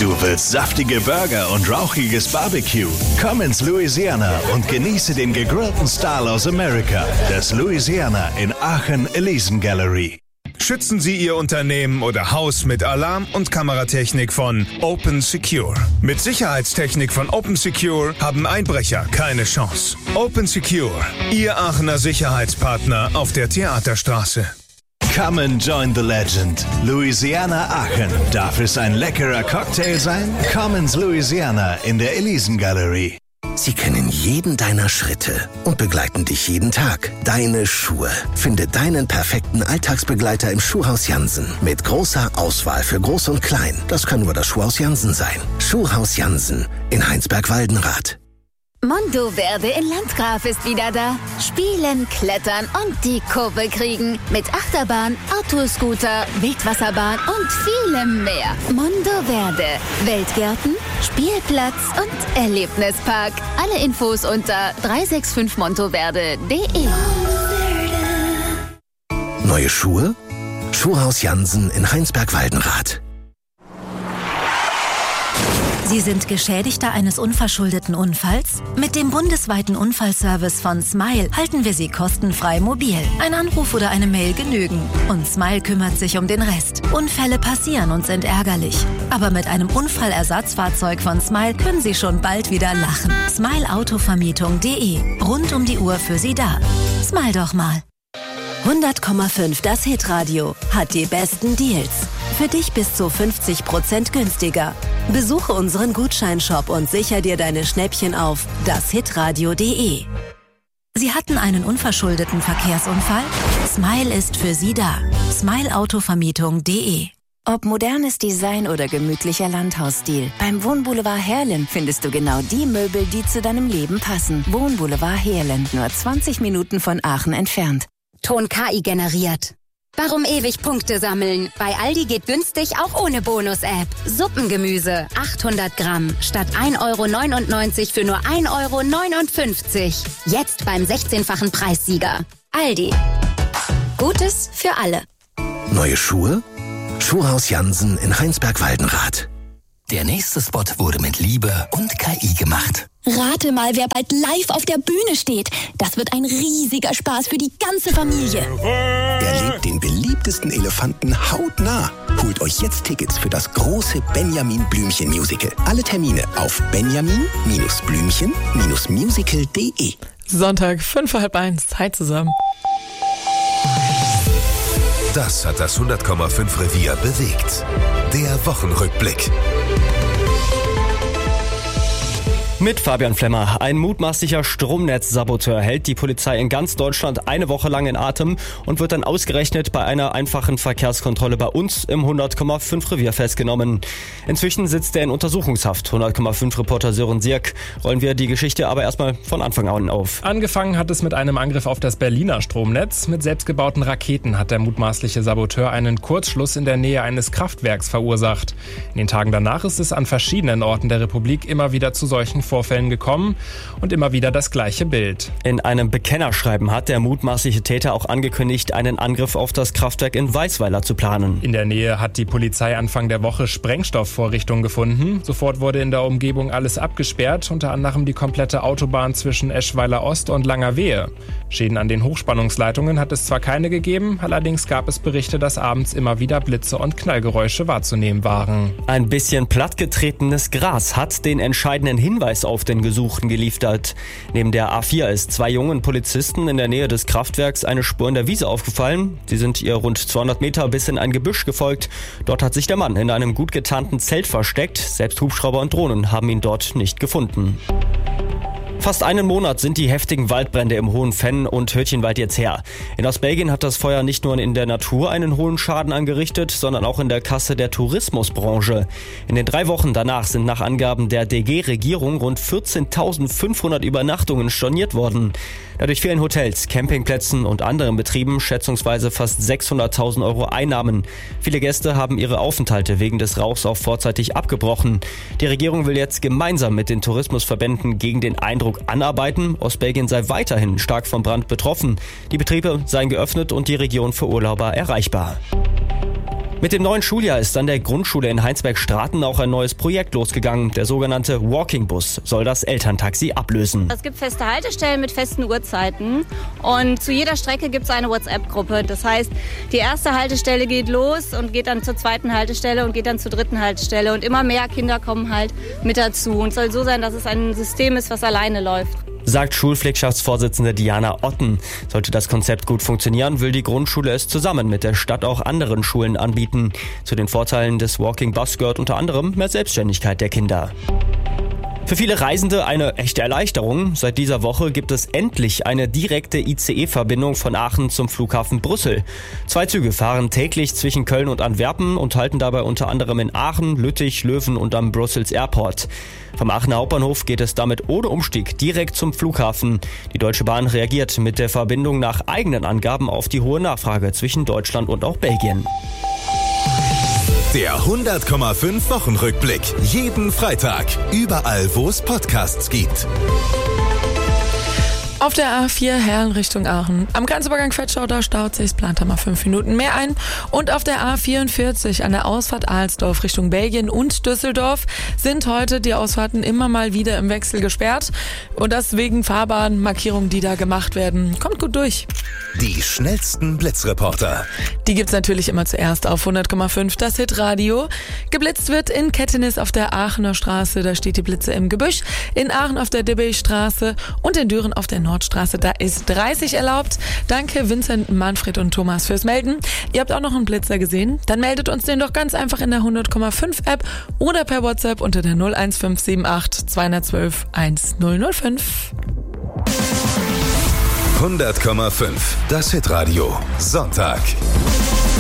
Du willst saftige Burger und rauchiges Barbecue? Komm ins Louisiana und genieße den gegrillten Style aus Amerika. Das Louisiana in Aachen Elysian Gallery. Schützen Sie Ihr Unternehmen oder Haus mit Alarm- und Kameratechnik von Open Secure. Mit Sicherheitstechnik von Open Secure haben Einbrecher keine Chance. Open Secure, Ihr Aachener Sicherheitspartner auf der Theaterstraße. Come and join the legend. Louisiana Aachen. Darf es ein leckerer Cocktail sein? Komm ins Louisiana in der Elysian Gallery. Sie kennen jeden deiner Schritte und begleiten dich jeden Tag. Deine Schuhe. Finde deinen perfekten Alltagsbegleiter im Schuhhaus Jansen. Mit großer Auswahl für Groß und Klein. Das kann nur das Schuhhaus Jansen sein. Schuhhaus Jansen in Heinsberg-Waldenrath. Mondoverde in Landgraf ist wieder da. Spielen, klettern und die Kurve kriegen. Mit Achterbahn, Autoscooter, Wildwasserbahn und vielem mehr. Mondoverde. Weltgärten, Spielplatz und Erlebnispark. Alle Infos unter 365montoverde.de. Neue Schuhe? Schuhhaus Jansen in Heinsberg-Waldenrath. Sie sind Geschädigter eines unverschuldeten Unfalls? Mit dem bundesweiten Unfallservice von Smile halten wir Sie kostenfrei mobil. Ein Anruf oder eine Mail genügen. Und Smile kümmert sich um den Rest. Unfälle passieren und sind ärgerlich. Aber mit einem Unfallersatzfahrzeug von Smile können Sie schon bald wieder lachen. Smileautovermietung.de. Rund um die Uhr für Sie da. Smile doch mal. 100,5 das Hitradio hat die besten Deals. Für dich bis zu 50% günstiger. Besuche unseren Gutscheinshop und sicher dir deine Schnäppchen auf dashitradio.de. Sie hatten einen unverschuldeten Verkehrsunfall? Smile ist für Sie da. Smileautovermietung.de. Ob modernes Design oder gemütlicher Landhausstil, beim Wohnboulevard Heerlen findest du genau die Möbel, die zu deinem Leben passen. Wohnboulevard Heerlen, nur 20 Minuten von Aachen entfernt. Ton KI generiert. Warum ewig Punkte sammeln? Bei Aldi geht günstig auch ohne Bonus-App. Suppengemüse, 800 Gramm, statt 1,99 € für nur 1,59 €. Jetzt beim 16-fachen Preissieger. Aldi. Gutes für alle. Neue Schuhe? Schuhhaus Jansen in Heinsberg-Waldenrath. Der nächste Spot wurde mit Liebe und KI gemacht. Rate mal, wer bald live auf der Bühne steht. Das wird ein riesiger Spaß für die ganze Familie. Erlebt den beliebtesten Elefanten hautnah. Holt euch jetzt Tickets für das große Benjamin Blümchen Musical. Alle Termine auf benjamin-blümchen-musical.de. Sonntag, 12:30. Hi zusammen. Das hat das 100,5 Revier bewegt. Der Wochenrückblick. Mit Fabian Flemmer. Ein mutmaßlicher Stromnetzsaboteur hält die Polizei in ganz Deutschland eine Woche lang in Atem und wird dann ausgerechnet bei einer einfachen Verkehrskontrolle bei uns im 100,5 Revier festgenommen. Inzwischen sitzt er in Untersuchungshaft. 100,5 Reporter Sören Sierk rollen wir die Geschichte aber erstmal von Anfang an auf. Angefangen hat es mit einem Angriff auf das Berliner Stromnetz. Mit selbstgebauten Raketen hat der mutmaßliche Saboteur einen Kurzschluss in der Nähe eines Kraftwerks verursacht. In den Tagen danach ist es an verschiedenen Orten der Republik immer wieder zu solchen Vorfällen gekommen und immer wieder das gleiche Bild. In einem Bekennerschreiben hat der mutmaßliche Täter auch angekündigt, einen Angriff auf das Kraftwerk in Weißweiler zu planen. In der Nähe hat die Polizei Anfang der Woche Sprengstoffvorrichtungen gefunden. Sofort wurde in der Umgebung alles abgesperrt, unter anderem die komplette Autobahn zwischen Eschweiler Ost und Langerwehe. Schäden an den Hochspannungsleitungen hat es zwar keine gegeben, allerdings gab es Berichte, dass abends immer wieder Blitze und Knallgeräusche wahrzunehmen waren. Ein bisschen plattgetretenes Gras hat den entscheidenden Hinweis auf den Gesuchten geliefert. Neben der A4 ist 2 jungen Polizisten in der Nähe des Kraftwerks eine Spur in der Wiese aufgefallen. Sie sind ihr rund 200 Meter bis in ein Gebüsch gefolgt. Dort hat sich der Mann in einem gut getarnten Zelt versteckt. Selbst Hubschrauber und Drohnen haben ihn dort nicht gefunden. Fast einen Monat sind die heftigen Waldbrände im Hohen Venn und Hürtchenwald jetzt her. In Ostbelgien hat das Feuer nicht nur in der Natur einen hohen Schaden angerichtet, sondern auch in der Kasse der Tourismusbranche. In den 3 Wochen danach sind nach Angaben der DG-Regierung rund 14.500 Übernachtungen storniert worden. Dadurch fehlen Hotels, Campingplätzen und anderen Betrieben schätzungsweise fast 600.000 € Einnahmen. Viele Gäste haben ihre Aufenthalte wegen des Rauchs auch vorzeitig abgebrochen. Die Regierung will jetzt gemeinsam mit den Tourismusverbänden gegen den Eindruck anarbeiten, Ostbelgien sei weiterhin stark vom Brand betroffen. Die Betriebe seien geöffnet und die Region für Urlauber erreichbar. Mit dem neuen Schuljahr ist an der Grundschule in Heinsberg-Straten auch ein neues Projekt losgegangen. Der sogenannte Walking Bus soll das Elterntaxi ablösen. Es gibt feste Haltestellen mit festen Uhrzeiten und zu jeder Strecke gibt es eine WhatsApp-Gruppe. Das heißt, die erste Haltestelle geht los und geht dann zur zweiten Haltestelle und geht dann zur dritten Haltestelle. Und immer mehr Kinder kommen halt mit dazu. Und es soll so sein, dass es ein System ist, was alleine läuft. Sagt Schulpflegschaftsvorsitzende Diana Otten. Sollte das Konzept gut funktionieren, will die Grundschule es zusammen mit der Stadt auch anderen Schulen anbieten. Zu den Vorteilen des Walking Bus gehört unter anderem mehr Selbstständigkeit der Kinder. Für viele Reisende eine echte Erleichterung. Seit dieser Woche gibt es endlich eine direkte ICE-Verbindung von Aachen zum Flughafen Brüssel. 2 Züge fahren täglich zwischen Köln und Antwerpen und halten dabei unter anderem in Aachen, Lüttich, Löwen und am Brussels Airport. Vom Aachener Hauptbahnhof geht es damit ohne Umstieg direkt zum Flughafen. Die Deutsche Bahn reagiert mit der Verbindung nach eigenen Angaben auf die hohe Nachfrage zwischen Deutschland und auch Belgien. Der 100,5 Wochenrückblick. Jeden Freitag. Überall, wo es Podcasts gibt. Auf der A4 Herlen Richtung Aachen. Am Grenzübergang Vetschau, da staut sich, plant da mal 5 Minuten mehr ein. Und auf der A44 an der Ausfahrt Alsdorf Richtung Belgien und Düsseldorf sind heute die Ausfahrten immer mal wieder im Wechsel gesperrt. Und das wegen Fahrbahnmarkierungen, die da gemacht werden. Kommt gut durch. Die schnellsten Blitzreporter. Die gibt's natürlich immer zuerst auf 100,5 das Hitradio. Geblitzt wird in Kettenis auf der Aachener Straße, da steht die Blitze im Gebüsch. In Aachen auf der Dibbestraße und in Düren auf der Nordstraße, da ist 30 erlaubt. Danke Vincent, Manfred und Thomas fürs Melden. Ihr habt auch noch einen Blitzer gesehen? Dann meldet uns den doch ganz einfach in der 100,5 App oder per WhatsApp unter der 01578 212 1005. 100,5 das Hitradio. Sonntag.